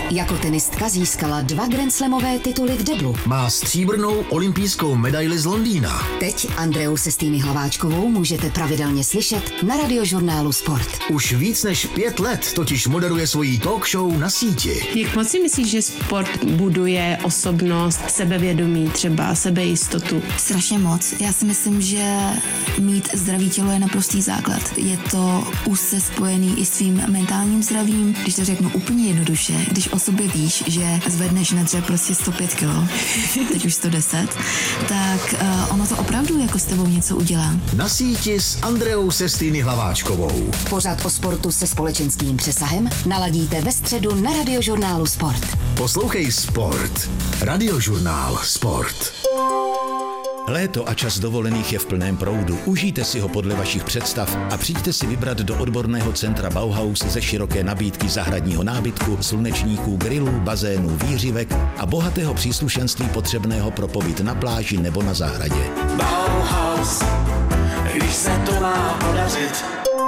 Jako tenistka získala 2 grandslamové tituly v deblu. Má stříbrnou olympijskou medaili z Londýna. Teď Andreu Sestýny Hlaváčkovou můžete pravidelně slyšet na Radiožurnálu Sport. Už víc než 5 let totiž moderuje svoji talk show na síti. Jak moc si myslíš, že sport buduje osobnost, sebevědomí, třeba sebejistotu? Strašně moc. Já si myslím, že mít zdravý tělo je naprostý základ. Je to úzce spojený i s tvým mentálním zdravím. Když to řeknu úplně jednoduše, když o sobě víš, že zvedneš na dřep prostě 105 kg, teď už 110, tak ono to opravdu jako s tebou něco udělá. Na síti s Andreou Sestýny Hlaváčkovou. Pořad o sportu se společenským přesahem naladíte ve středu na Radiožurnálu Sport. Poslouchej Sport. Radiožurnál Sport. Léto a čas dovolených je v plném proudu. Užijte si ho podle vašich představ a přijďte si vybrat do odborného centra Bauhaus ze široké nabídky zahradního nábytku, slunečníků, grillů, bazénů, výřivek a bohatého příslušenství potřebného pro pobyt na pláži nebo na zahradě. Bauhaus, když se to má podařit.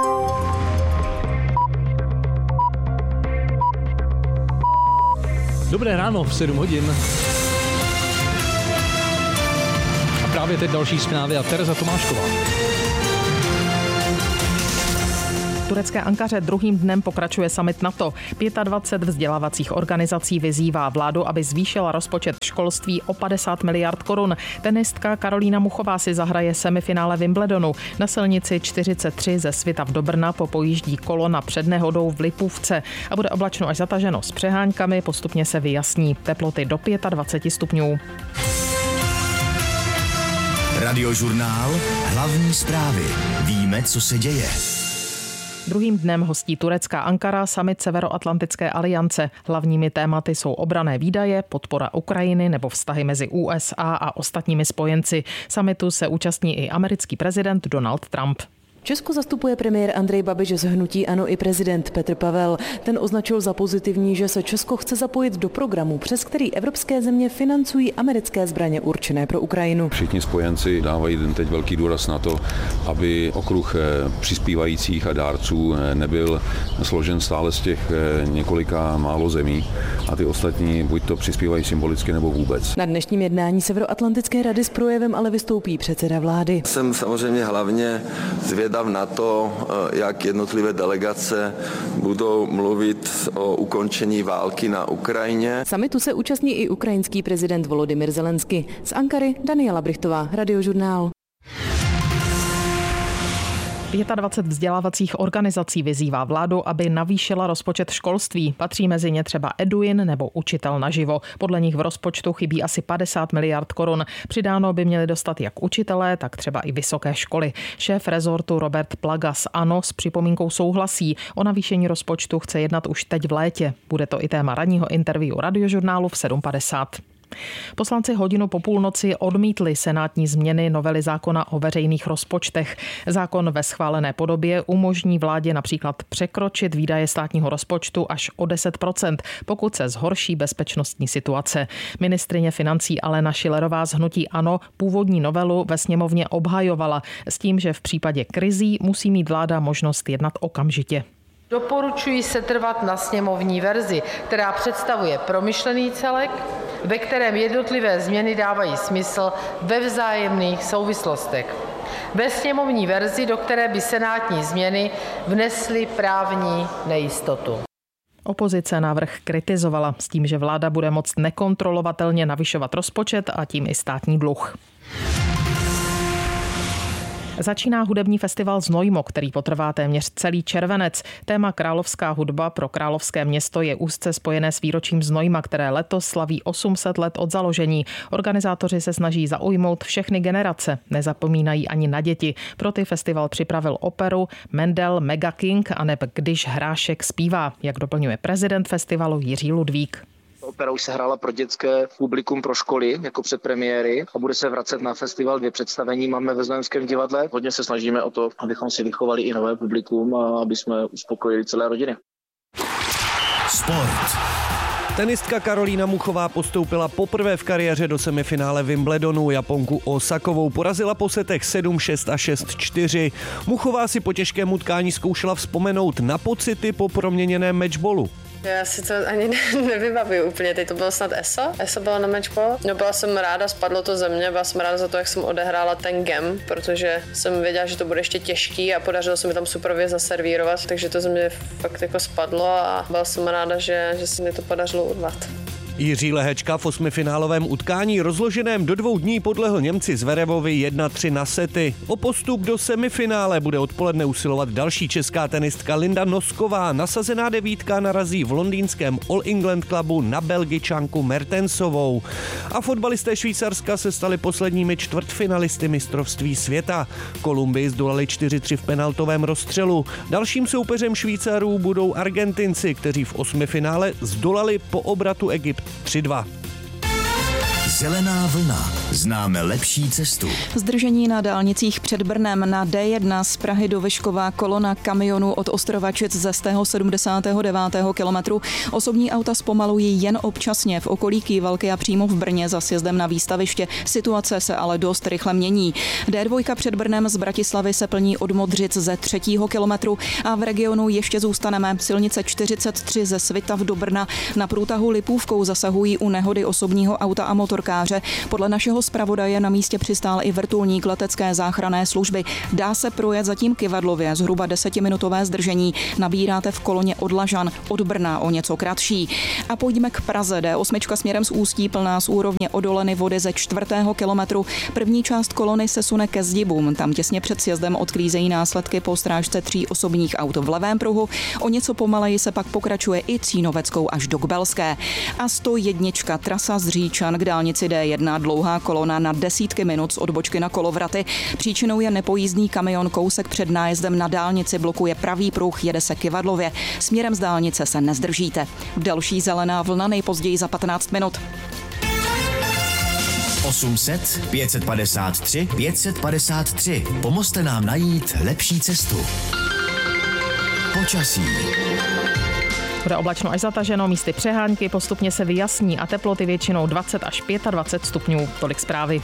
Dobré ráno v 7 hodin. Právě teď další zprávy a Tereza Tomášková. V turecké Ankaře druhým dnem pokračuje summit NATO. 25 vzdělávacích organizací vyzývá vládu, aby zvýšila rozpočet školství o 50 miliard korun. Tenistka Karolína Muchová si zahraje semifinále Wimbledonu. Na silnici 43 ze Svitav do Brna popojíždí kolona před nehodou v Lipůvce a bude oblačno až zataženo s přeháňkami, postupně se vyjasní. Teploty do 25 stupňů. Radiožurnál. Hlavní zprávy. Víme, co se děje. Druhým dnem hostí turecká Ankara summit Severoatlantické aliance. Hlavními tématy jsou obranné výdaje, podpora Ukrajiny nebo vztahy mezi USA a ostatními spojenci. Summitu se účastní i americký prezident Donald Trump. Česko zastupuje premiér Andrej Babiš z hnutí ANO i prezident Petr Pavel. Ten označil za pozitivní, že se Česko chce zapojit do programu, přes který evropské země financují americké zbraně určené pro Ukrajinu. Všichni spojenci dávají teď velký důraz na to, aby okruh přispívajících a dárců nebyl složen stále z těch několika málo zemí a ty ostatní buď to přispívají symbolicky nebo vůbec. Na dnešním jednání Severoatlantické rady s projevem ale vystoupí předseda vlády. Jsem samozřejmě hlavně zvědav na to, jak jednotlivé delegace budou mluvit o ukončení války na Ukrajině. Summitu se účastní i ukrajinský prezident Volodymyr Zelensky. Z Ankary Daniela Brichtová, Radiožurnál. 25 vzdělávacích organizací vyzývá vládu, aby navýšila rozpočet školství. Patří mezi ně třeba Eduin nebo Učitel naživo. Podle nich v rozpočtu chybí asi 50 miliard korun. Přidáno by měli dostat jak učitelé, tak třeba i vysoké školy. Šéf rezortu Robert Plaga z ANO s připomínkou souhlasí. O navýšení rozpočtu chce jednat už teď v létě. Bude to i téma ranního interview Radiožurnálu v 7:50. Poslanci hodinu po půlnoci odmítli senátní změny novely zákona o veřejných rozpočtech. Zákon ve schválené podobě umožní vládě například překročit výdaje státního rozpočtu až o 10%, pokud se zhorší bezpečnostní situace. Ministryně financí Alena Schillerová z hnutí ANO původní novelu ve sněmovně obhajovala s tím, že v případě krizí musí mít vláda možnost jednat okamžitě. Doporučuji setrvat na sněmovní verzi, která představuje promyšlený celek, ve kterém jednotlivé změny dávají smysl ve vzájemných souvislostech. Ve sněmovní verzi, do které by senátní změny vnesly právní nejistotu. Opozice návrh kritizovala s tím, že vláda bude moct nekontrolovatelně navyšovat rozpočet a tím i státní dluh. Začíná hudební festival Znojmo, který potrvá téměř celý červenec. Téma královská hudba pro královské město je úzce spojené s výročím Znojma, které letos slaví 800 let od založení. Organizátoři se snaží zaujmout všechny generace, nezapomínají ani na děti. Pro ty festival připravil operu Mendel Mega King a neb Když hrášek zpívá, jak doplňuje prezident festivalu Jiří Ludvík. Opera už se hrála pro dětské publikum, pro školy jako předpremiéry a bude se vracet na festival 2 představení. Máme ve Znojemském divadle. Hodně se snažíme o to, abychom si vychovali i nové publikum a aby jsme uspokojili celé rodiny. Sport. Tenistka Karolína Muchová postoupila poprvé v kariéře do semifinále Wimbledonu. Japonku Osakovou porazila po setech 7-6 a 6-4. Muchová si po těžkém utkání zkoušela vzpomenout na pocity po proměněném matchballu. Já si to ani nevybavuju úplně, teď to bylo snad ESO bylo na matchball. No byla jsem ráda, spadlo to ze mě, byla jsem ráda za to, jak jsem odehrála ten game, protože jsem věděla, že to bude ještě těžký a podařilo se mi tam superově zaservírovat, takže to ze mě fakt jako spadlo a byla jsem ráda, že se mi to podařilo urvat. Jiří Lehečka v osmifinálovém utkání rozloženém do 2 dní podlehl Němci Zverevovi 1-3 na sety. O postup do semifinále bude odpoledne usilovat další česká tenistka Linda Nosková. Nasazená 9 narazí v londýnském All England Clubu na Belgičanku Mertensovou. A fotbalisté Švýcarska se stali posledními čtvrtfinalisty mistrovství světa. Kolumbii zdolali 4-3 v penaltovém rozstřelu. Dalším soupeřem Švýcarů budou Argentinci, kteří v osmifinále zdolali po obratu Egypt 3-2. Zelená vlna. Známe lepší cestu. Zdržení na dálnicích před Brnem na D1 z Prahy do Vyškova, kolona kamionů od Ostrovačic ze 179. kilometru. Osobní auta zpomalují jen občasně v okolí Kývalky a přímo v Brně za sjezdem na výstaviště. Situace se ale dost rychle mění. D2 před Brnem z Bratislavy se plní od Modřic ze 3. kilometru a v regionu ještě zůstaneme. Silnice 43 ze Svitav do Brna na průtahu Lipůvkou zasahují u nehody osobního auta a motorkáře. Podle našeho zpravodaje na místě přistál i vrtulník letecké záchranné služby. Dá se projet zatím Kyvadlově, zhruba 10minutové zdržení. Nabíráte v koloně od Lažan, od Brna o něco kratší. A pojďme k Praze. D8 směrem z Ústí plná z úrovně Odoleny vody ze 4. kilometru. První část kolony se sune ke Zdibům. Tam těsně před sjezdem odklízejí následky po strážce 3 osobních aut v levém pruhu. O něco pomaleji se pak pokračuje i Cínoveckou až do Kbelské. A 101 trasa z Říčan k dálnici D1, dlouhá kolona na desítky minut z odbočky na Kolovraty. Příčinou je nepojízdný kamion, kousek před nájezdem na dálnici blokuje pravý pruh, jede se Kyvadlově. Směrem z dálnice se nezdržíte. Další zelená vlna nejpozději za 15 minut. 800 553 553. Pomozte nám najít lepší cestu. Počasí. Bude oblačno až zataženo, místy přehánky, postupně se vyjasní a teploty většinou 20 až 25 stupňů. Tolik zprávy.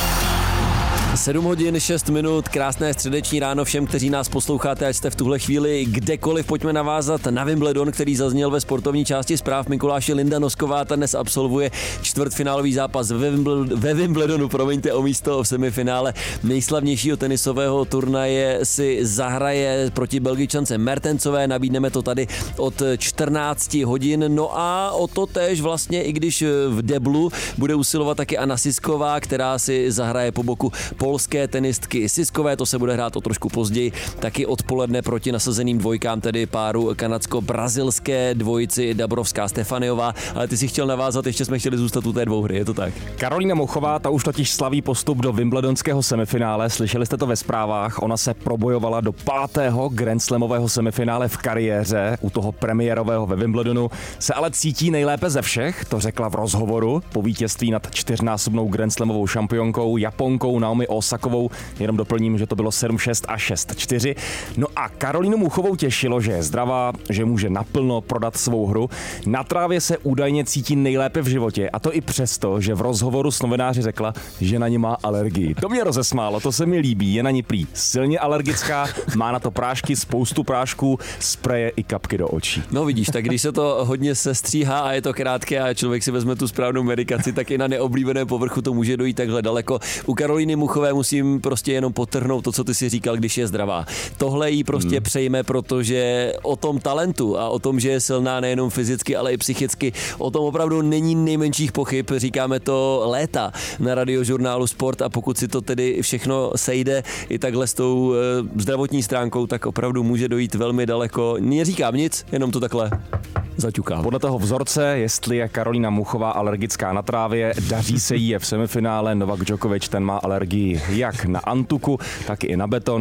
7 hodin 6 minut, krásné středeční ráno všem, kteří nás posloucháte, ať jste v tuhle chvíli kdekoliv. Pojďme navázat na Wimbledon, který zazněl ve sportovní části zpráv. Mikuláši, Linda Nosková ta dnes absolvuje čtvrtfinálový zápas ve Wimbledonu, o místo v semifinále nejslavnějšího tenisového turnaje si zahraje proti Belgičance Mertensové. Nabídneme to tady od 14 hodin. No a o to též vlastně, i když v deblu bude usilovat taky Anna Sisková, která si zahraje po boku polské tenistky Siskové, to se bude hrát o trošku později, taky odpoledne proti nasazeným dvojkám, tedy páru kanadsko-brazilské dvojici Dabrovská Stefaniová, ale ty si chtěl navázat, ještě jsme chtěli zůstat u té dvouhry, je to tak? Karolína Muchová, ta už totiž slaví postup do wimbledonského semifinále, slyšeli jste to ve zprávách, ona se probojovala do 5. Grand Slamového semifinále v kariéře, u toho premiérového ve Wimbledonu, se ale cítí nejlépe ze všech, to řekla v rozhovoru po vítězství nad 4násobnou Grand Slamovou šampionkou Japonkou Naomi Osakovou, jenom doplním, že to bylo 7-6 a 6-4. No a Karolínu Muchovou těšilo, že je zdravá, že může naplno prodat svou hru. Na trávě se údajně cítí nejlépe v životě, a to i přesto, že v rozhovoru s novináři řekla, že na ně má alergii. To mě rozesmálo, to se mi líbí, je na ní prý silně alergická, má na to prášky, spoustu prášků, spreje i kapky do očí. No vidíš, tak když se to hodně sestříhá a je to krátké a člověk si vezme tu správnou medikaci, tak i na neoblíbeném povrchu to může dojít takhle daleko. U Karolíny Muchové musím prostě jenom podtrhnout to, co ty si říkal, když je zdravá. Tohle jí prostě přejme, protože o tom talentu a o tom, že je silná nejenom fyzicky, ale i psychicky, o tom opravdu není nejmenších pochyb. Říkáme to léta na Radiožurnálu Sport a pokud si to tedy všechno sejde i takhle s tou zdravotní stránkou, tak opravdu může dojít velmi daleko. Neříkám nic, jenom to takhle zaťukám. Podle toho vzorce, jestli je Karolína Muchová alergická na trávě, daří se jí je v semifinále. Novak Djokovic, ten má alergii jak na antuku, tak i na beton.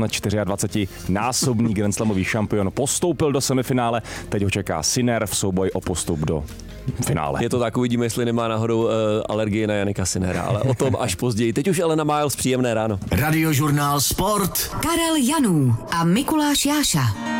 24násobný Grand Slamový šampion postoupil do semifinále. Teď ho čeká Sinner v souboji o postup do finále. Je to tak, uvidíme, jestli nemá náhodou alergii na Jannika Sinnera, ale o tom až později. Teď už Elena Miles, příjemné ráno. Radiožurnál Sport. Karel Janů a Mikuláš Jáša.